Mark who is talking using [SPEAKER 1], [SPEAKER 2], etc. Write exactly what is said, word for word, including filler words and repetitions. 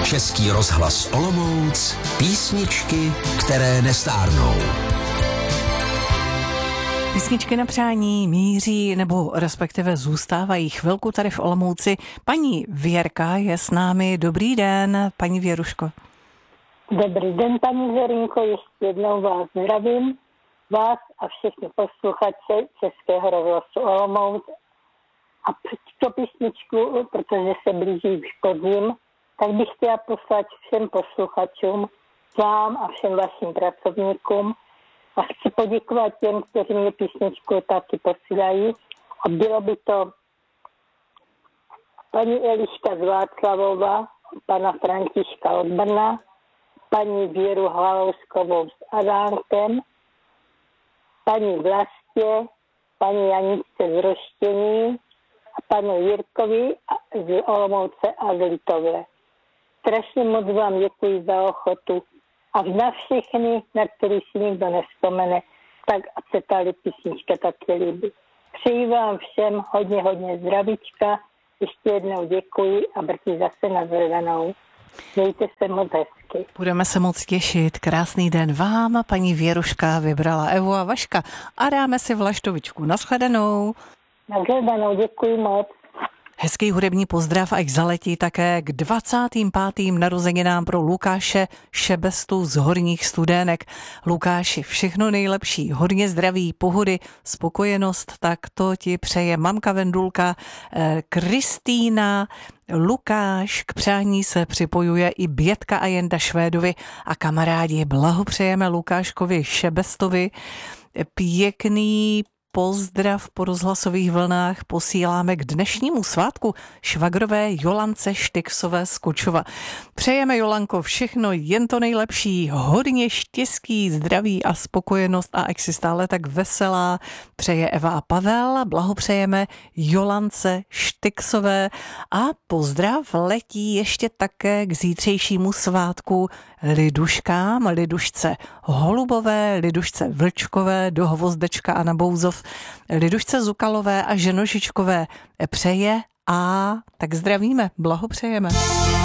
[SPEAKER 1] Český rozhlas Olomouc, písničky, které nestárnou.
[SPEAKER 2] Písničky na přání míří nebo respektive zůstávají chvilku tady v Olomouci. Paní Věrka je s námi. Dobrý den, paní Věruško.
[SPEAKER 3] Dobrý den, paní Věrinko, ještě jednou vás zdravím, vás a všechny posluchače Českého rozhlasu Olomouc. A tuto písničku, protože se blíží už podzim, tak bych chtěla poslat všem posluchačům, vám a všem vašim pracovníkům a chci poděkovat těm, kteří mě písničku taky posílají. A bylo by to paní Eliška z Václavova, pana Františka od Brna, paní Věru Halouskovou s Adánkem, paní Vlastě, paní Janičce z Roštění a panu Jirkovi z Olomouce a z Litové. Strašně moc vám děkuji za ochotu a na všechny, na který si nikdo nevzpomene, tak a se tady písnička taky líbí. Přeji vám všem hodně, hodně zdravíčka, ještě jednou děkuji a brzy zase na zhledanou. Mějte se moc hezky.
[SPEAKER 2] Budeme se moc těšit. Krásný den vám. Paní Věruška vybrala Evu a Vaška a dáme si vlaštovičku. Nashledanou.
[SPEAKER 3] Nashledanou, děkuji moc.
[SPEAKER 2] Hezký hudební pozdrav, ať zaletí také k dvacátým pátým narozeninám pro Lukáše Šebestu z Horních Studének. Lukáši, všechno nejlepší, hodně zdraví, pohody, spokojenost, tak to ti přeje mamka Vendulka, Kristýna, Lukáš, k přání se připojuje i Bětka a Jenda Švédovi a kamarádi, blahopřejeme Lukáškovi Šebestovi. Pěkný pozdrav po rozhlasových vlnách posíláme k dnešnímu svátku švagrové Jolance Štyksové z Kočova. Přejeme, Jolanko, všechno jen to nejlepší, hodně štěstí, zdraví a spokojenost a ať si stále tak veselá. Přeje Eva a Pavel, blahopřejeme Jolance Štyksové a pozdrav letí ještě také k zítřejšímu svátku liduškám, lidušce Holubové, lidušce Vlčkové, do Hvozdečka a na Bouzov, lidušce Zukalové a Ženožičkové přeje a tak zdravíme, blahopřejeme.